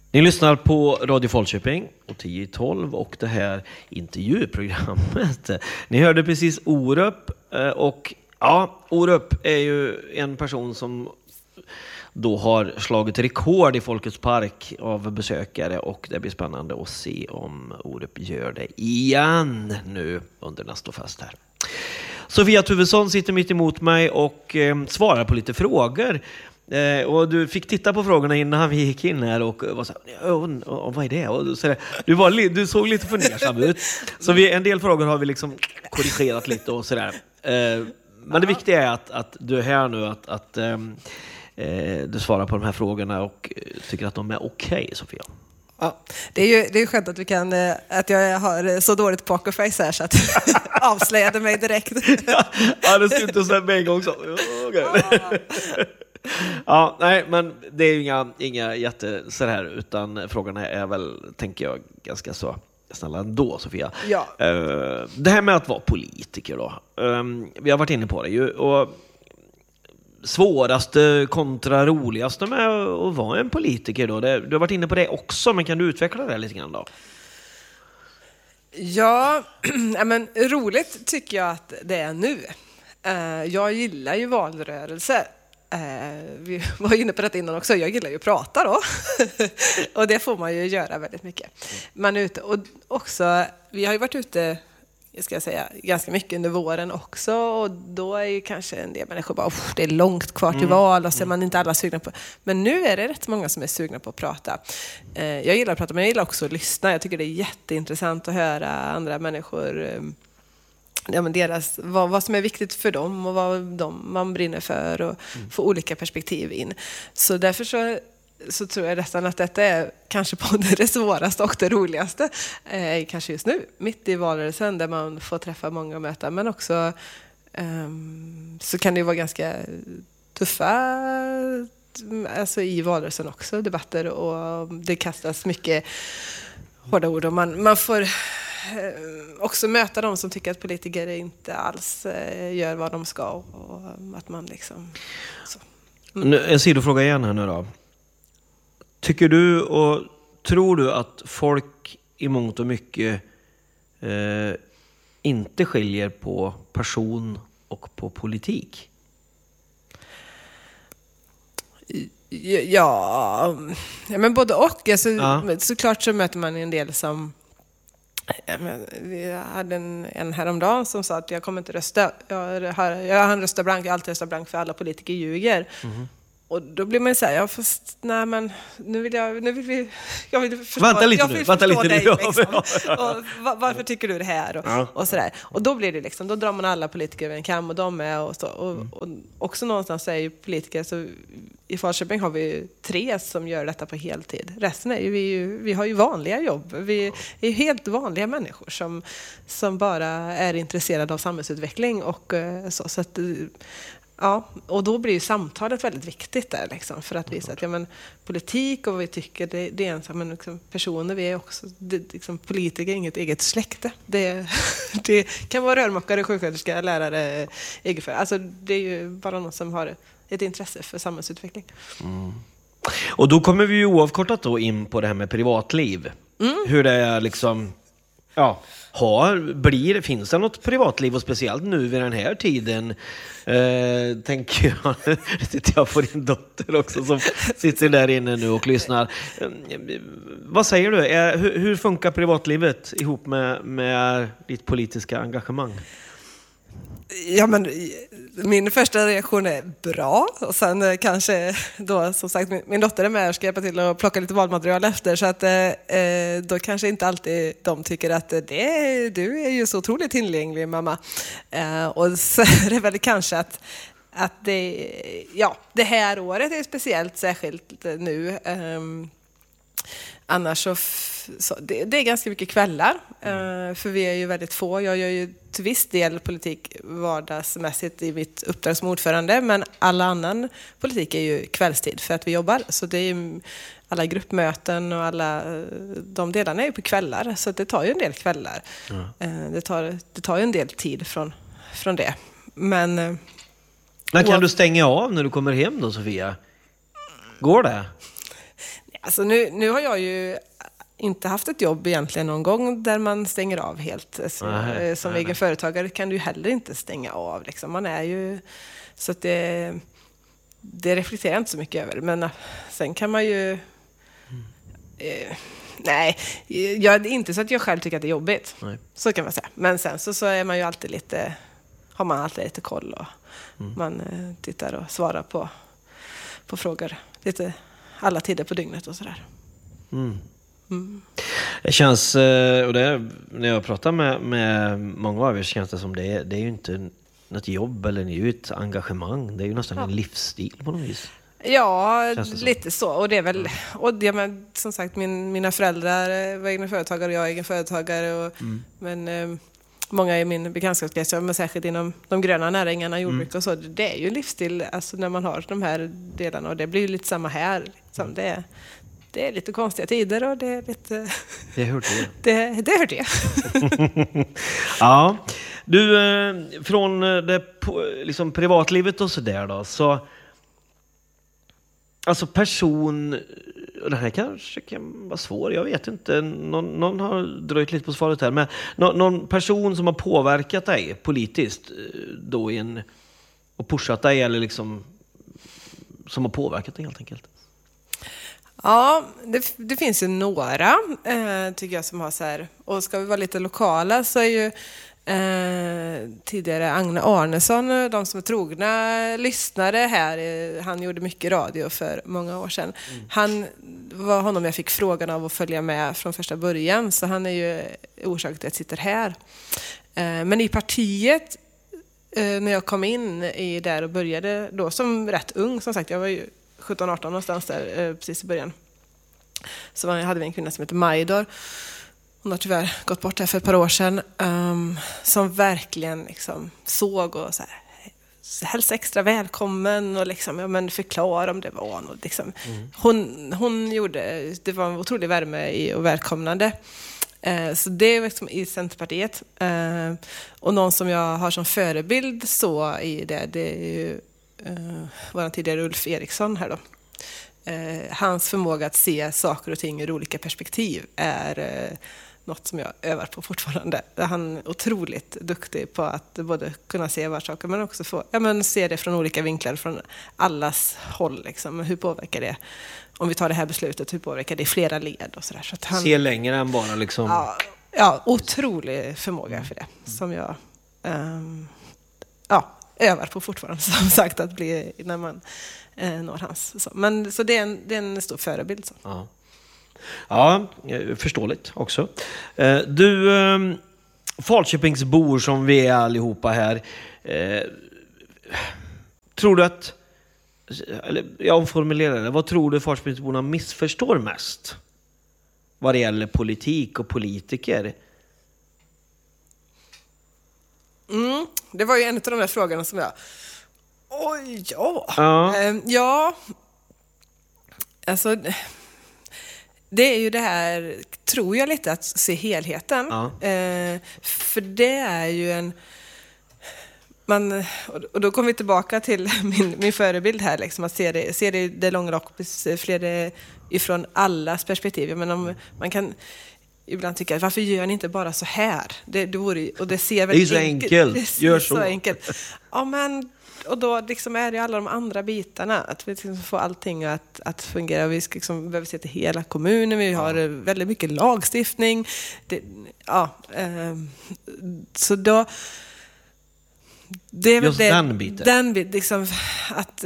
Ni lyssnar på Radio Falköping och 10-12 och det här intervjuprogrammet. Ni hörde precis Orup och ja, Orup är ju en person som då har slagit rekord i Folkets park av besökare och det blir spännande att se om Orup gör det igen nu under nästa fest här. Sofia Tuvesson sitter mitt emot mig och svarar på lite frågor. Och du fick titta på frågorna innan vi gick in här och var så här, vad är det? Och så du såg lite fundersam ut. Så en del frågor har vi liksom korrigerat lite och sådär. Men det viktiga är att du är här nu, att du svarar på de här frågorna och tycker att de är okej, Sofia. Ja, det är ju skönt att jag har så dåligt pokerface här så att avslöjade mig direkt. Ja, det ser inte så här med en gång så. Okay. Ja, nej, men det är ju inga jätte så här, utan frågorna är väl, tänker jag, ganska så snälla ändå, Sofia. Ja. Det här med att vara politiker då. Vi har varit inne på det ju, och svåraste kontra roligaste med att vara en politiker då. Du har varit inne på det också, men kan du utveckla det lite grann då? Ja, men roligt tycker jag att det är nu. Jag gillar ju valrörelse. Vi var inne på det innan också. Jag gillar ju att prata då. Och det får man ju göra väldigt mycket. Man är ute, och också, vi har ju varit ute, ska jag säga, ganska mycket under våren också, och då är ju kanske en del människor bara, det är långt kvar till val och så är man inte alla sugna på. Men nu är det rätt många som är sugna på att prata. Jag gillar att prata, men jag gillar också att lyssna. Jag tycker det är jätteintressant att höra andra människor, vad som är viktigt för dem och vad man brinner för, och få olika perspektiv in. Så därför så tror jag nästan att detta är kanske både det svåraste och det roligaste, kanske just nu, mitt i valrörelsen, där man får träffa många och möta, men också så kan det ju vara ganska tuffa, alltså i valrörelsen också, debatter, och det kastas mycket hårda ord, och man får också möta de som tycker att politiker inte alls gör vad de ska, och att man liksom så. En sidofråga igen här nu då. Tycker du och tror du att folk i mångt och mycket inte skiljer på person och på politik? Ja, men både och. Alltså, såklart så möter man en del som... Vi hade en häromdagen som sa att jag kommer inte rösta. Jag röstar blank, jag har alltid röstat blank för alla politiker ljuger. Och då blir man ju så här, nej men nu vill jag vill förstå, vänta lite dig nu. Liksom. Och varför tycker du det här? Och så där. Och då blir det liksom, då drar man alla politiker över en kam, och de är och så. Och också någonstans är ju politiker, så i Falköping har vi 3 som gör detta på heltid. Resten är ju, vi har ju vanliga jobb. Vi är helt vanliga människor som bara är intresserade av samhällsutveckling och så att, ja, och då blir ju samtalet väldigt viktigt där liksom, för att visa att politik och vad vi tycker, det är en, men liksom, personer, vi är också, liksom, politiker är inget eget släkte. Det kan vara rörmokare, sjuksköterska, lärare, egenföretagare. Alltså det är ju bara någon som har ett intresse för samhällsutveckling. Och då kommer vi ju oavkortat då in på det här med privatliv. Hur det är liksom, finns det något privatliv, och speciellt nu vid den här tiden, tänker jag. Jag får din dotter också som sitter där inne nu och lyssnar. Vad säger du? Hur funkar privatlivet ihop med ditt politiska engagemang? Ja, men min första reaktion är bra, och sen kanske då, som sagt, min dotter är med och ska hjälpa till att plocka lite valmaterial efter, så att då kanske inte alltid de tycker att du är ju så otroligt tillgänglig, mamma. Och så är det väl kanske att det här året är speciellt, särskilt nu. Annars så det är ganska mycket kvällar, för vi är ju väldigt få. Jag gör ju till viss del politik vardagsmässigt i mitt uppdrag som ordförande, men alla annan politik är ju kvällstid för att vi jobbar. Så det är ju alla gruppmöten och alla de delarna är ju på kvällar, så det tar ju en del kvällar. Det tar ju en del tid från det. Men kan du stänga av när du kommer hem då, Sofia? Går det? Alltså nu har jag ju inte haft ett jobb egentligen någon gång där man stänger av helt. Som egen företagare kan du ju heller inte stänga av. Liksom. Man är ju... Så att det reflekterar jag inte så mycket över. Men sen kan man ju... nej, inte så att jag själv tycker att det är jobbigt. Nej. Så kan man säga. Men sen så är man ju alltid lite... Har man alltid lite koll och man tittar och svarar på frågor. Lite alla tider på dygnet och sådär. Det känns, och när jag pratar med många av er känns det som det är ju inte något jobb eller det är ju ett engagemang. Det är ju nästan en livsstil på något vis. Ja, lite så. Och det är väl, men som sagt, mina föräldrar var egna företagare och jag är egen företagare. Men många i min bekantskapskrets, men särskilt inom de gröna näringarna, jordbruk och så, det är ju en livsstil alltså, när man har de här delarna. Och det blir ju lite samma här. Liksom. Det är lite konstiga tider och det är lite... Det hör det. Det hör det. Ja. Du, från det liksom privatlivet och sådär då, så... Alltså person... Och det här kanske kan vara svår, jag vet inte. Någon har dröjt lite på svaret här. Men någon person som har påverkat dig politiskt då och pushat dig eller liksom... Som har påverkat dig helt enkelt. Ja, det finns ju några tycker jag som har så här, och ska vi vara lite lokala så är ju tidigare Agne Arnesson, de som är trogna lyssnare här, han gjorde mycket radio för många år sedan. Han var honom jag fick frågan av att följa med från första början, så han är ju orsak till att jag sitter här. Men i partiet, när jag kom in i där och började då som rätt ung, som sagt, jag var ju 17-18 någonstans där precis i början. Så hade vi en kvinna som heter Majdor. Hon har tyvärr gått bort här för ett par år sedan. Som verkligen liksom såg och så här, hälsa extra välkommen och liksom, förklara om det var något. Liksom. Hon gjorde, det var en otrolig värme och välkomnande. Så det är liksom i Centerpartiet. Och någon som jag har som förebild så i det är ju vår tidigare Ulf Eriksson här då. Hans förmåga att se saker och ting ur olika perspektiv är något som jag övar på fortfarande. Han är otroligt duktig på att både kunna se var saker men också få se det från olika vinklar, från allas håll. Liksom. Hur påverkar det? Om vi tar det här beslutet, hur påverkar det i flera led? Och så där. Så att han, se längre än bara liksom... Ja, otrolig förmåga för det. Som jag övar på fortfarande, som sagt, att bli när man når hans. Så det är en stor förebild. Så. Ja, förståeligt också. Du, Falköpingsbor som vi är allihopa här, tror du att, eller jag omformulerar det, vad tror du Falköpingsborna missförstår mest vad det gäller politik och politiker? Det var ju en av de där frågorna som jag... Ja. Alltså... Det är ju det här, tror jag, lite att se helheten. För det är ju och då kommer vi tillbaka till min förebild här, liksom, att se det långa loppet, se det ifrån allas perspektiv. Jag menar, om man kan ibland tycka, varför gör ni inte bara så här? Det vore, och det ser väl det är så enkelt. Gör så. Enkelt. Ja, men... Och då liksom är det alla de andra bitarna, att vi liksom får allting att fungera. Vi ska liksom, behöver se till hela kommunen, vi har väldigt mycket lagstiftning. Så då... Det är just väl den biten. Den biten, liksom, att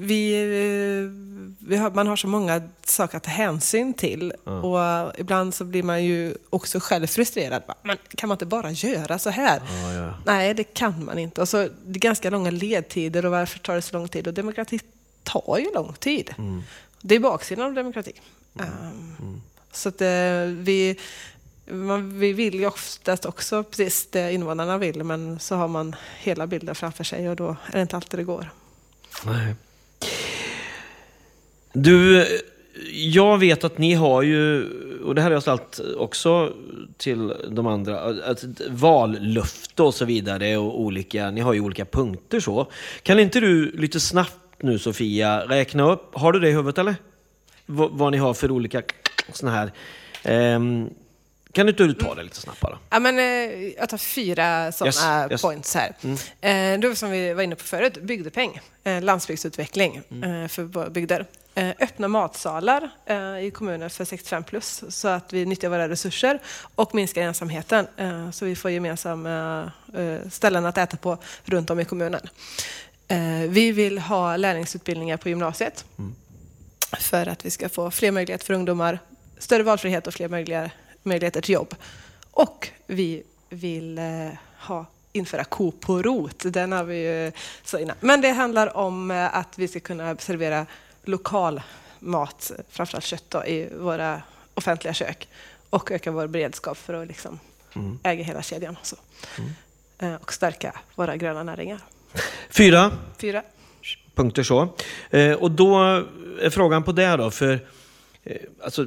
man har så många saker att ta hänsyn till. Och ibland så blir man ju också själv frustrerad. Men kan man inte bara göra så här? Nej, det kan man inte. Och så det är ganska långa ledtider, och varför tar det så lång tid? Och demokrati tar ju lång tid. Det är baksidan av demokrati. Så att vi vill ju oftast också precis det invånarna vill, men så har man hela bilden framför sig och då är det inte alltid det går. Nej. Du, jag vet att ni har ju, och det här har jag ställt också till de andra, ett vallöfte och så vidare, och ni har ju olika punkter så. Kan inte du lite snabbt nu, Sofia, räkna upp, har du det i huvudet eller? vad ni har för olika såna här... Kan du ta det lite snabbt bara? Ja, men, jag tar 4 sådana points här. Då som vi var inne på förut, bygdepeng, landsbygdsutveckling för bygder. Öppna matsalar i kommuner för 65 plus så att vi nyttjar våra resurser och minskar ensamheten så vi får gemensamma ställen att äta på runt om i kommunen. Vi vill ha lärlingsutbildningar på gymnasiet för att vi ska få fler möjligheter för ungdomar, större valfrihet och fler möjligheter till jobb. Och vi vill införa ko på rot. Den har vi ju så innan. Men det handlar om att vi ska kunna servera lokal mat, framförallt kött då, i våra offentliga kök och öka vår beredskap för att liksom äga hela kedjan så. Och stärka våra gröna näringar. 4 punkter så. Och då är frågan på det då, för alltså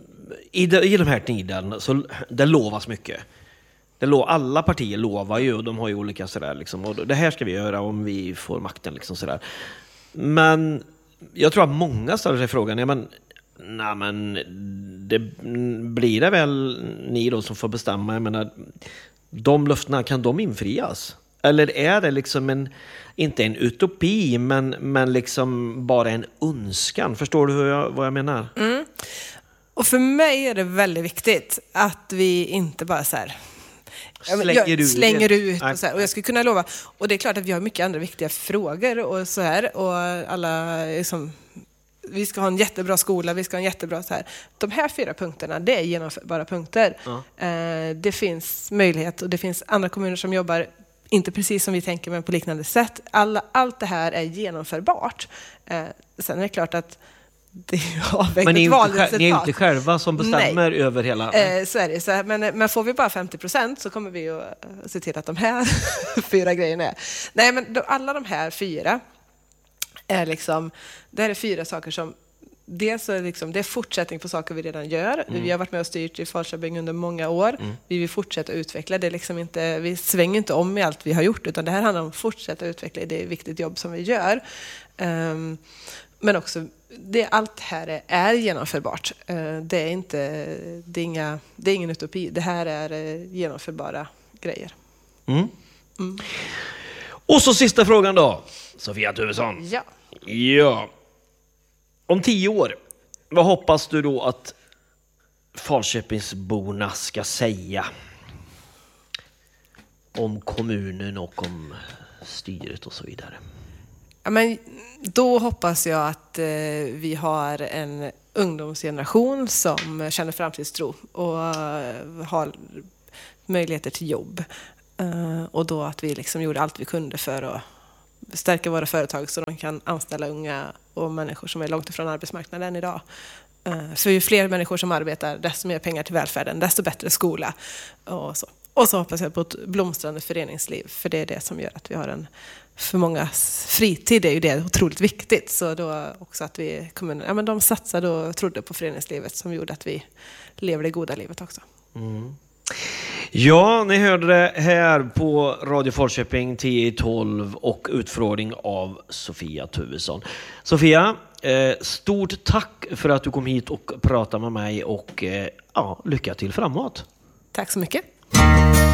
i de här tiderna så det lovas mycket. Alla partier lovar ju och de har ju olika sådär liksom, och det här ska vi göra om vi får makten liksom sådär. Men jag tror att många ställer sig frågan, men det blir det väl ni då som får bestämma. Jag menar, de löftena, kan de infrias? Eller är det liksom inte en utopi, men liksom bara en önskan? Förstår du vad jag menar? Och för mig är det väldigt viktigt att vi inte bara så här slänger ut och så här. Och jag skulle kunna lova, och det är klart att vi har mycket andra viktiga frågor och så här, och alla liksom, vi ska ha en jättebra skola, vi ska ha en jättebra så här. De här 4 punkterna, det är genomförbara punkter. Det finns möjlighet och det finns andra kommuner som jobbar inte precis som vi tänker, men på liknande sätt. Allt det här är genomförbart. Sen är det klart att det har men ni är inte själva som bestämmer över hela... Så är det. Så, men får vi bara 50% så kommer vi att se till att de här 4 grejerna är. Nej, men alla de här 4 är liksom... Det här är 4 saker som... Dels är liksom, det är fortsättning på saker vi redan gör. Vi har varit med och styrt i Falköping under många år. Vi vill fortsätta utveckla. Det är liksom inte, vi svänger inte om i allt vi har gjort, utan det här handlar om att fortsätta utveckla. Det är ett viktigt jobb som vi gör. Men också, allt här är genomförbart. Det är ingen utopi. Det här är genomförbara grejer. Och så sista frågan då, Sofia Tuvesson. Ja. Om 10 år, vad hoppas du då att Falköpingsborna ska säga om kommunen och om styret och så vidare? Ja, men då hoppas jag att vi har en ungdomsgeneration som känner framtidstro och har möjligheter till jobb. Och då att vi liksom gjorde allt vi kunde för att stärka våra företag så de kan anställa unga och människor som är långt ifrån arbetsmarknaden idag. För ju fler människor som arbetar, desto mer pengar till välfärden, desto bättre skola och så. Och så hoppas jag på ett blomstrande föreningsliv, för det är det som gör att vi har för många fritid är ju det otroligt viktigt. Så då också att vi kommunen, men de satsade och trodde på föreningslivet som gjorde att vi lever det goda livet också. Ja, ni hörde det här på Radio Falköping 10-12 och utfrågning av Sofia Tuvesson. Sofia, stort tack för att du kom hit och pratade med mig och lycka till framåt. Tack så mycket.